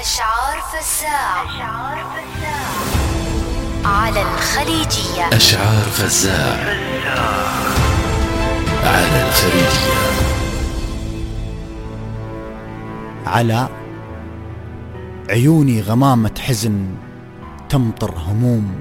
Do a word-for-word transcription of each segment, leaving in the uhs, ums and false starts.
أشعار فزاع على الخليجية. أشعار فزاع على الخليجية. على عيوني غمامة حزن تمطر هموم،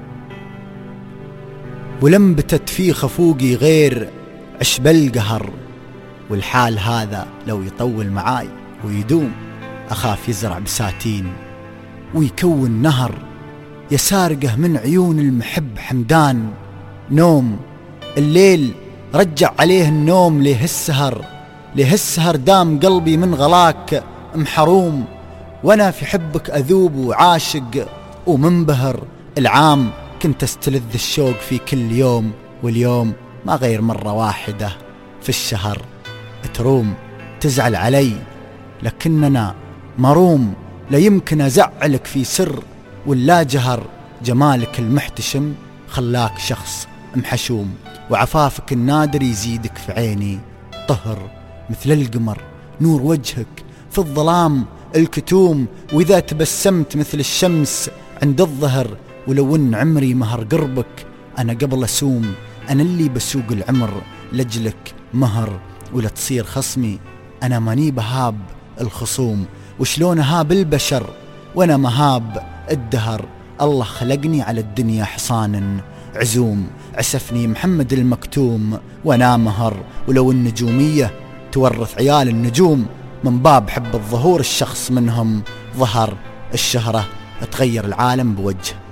ولم بتت في خفوقي غير عشب القهر، والحال هذا لو يطول معاي ويدوم أخاف يزرع بساتين ويكون نهر، يسارقه من عيون المحب حمدان نوم. الليل رجع عليه النوم ليه السهر، ليه السهر دام قلبي من غلاك محروم، وانا في حبك اذوب وعاشق ومنبهر. العام كنت استلذ الشوق في كل يوم، واليوم ما غير مرة واحدة في الشهر. تروم تزعل علي لكننا مروم، لا يمكن ازعلك في سر ولا جهر. جمالك المحتشم خلاك شخص محشوم، وعفافك النادر يزيدك في عيني طهر. مثل القمر نور وجهك في الظلام الكتوم، وإذا تبسمت مثل الشمس عند الظهر. ولو ان عمري مهر قربك أنا قبل أسوم، أنا اللي بسوق العمر لجلك مهر. ولا تصير خصمي أنا ماني بهاب الخصوم، وشلون هاب البشر وأنا مهاب الدهر. الله خلقني على الدنيا حصان عزوم، عسفني محمد المكتوم وأنا مهر. ولو النجومية تورث عيال النجوم، من باب حب الظهور الشخص منهم ظهر. الشهرة تغير العالم بوجه.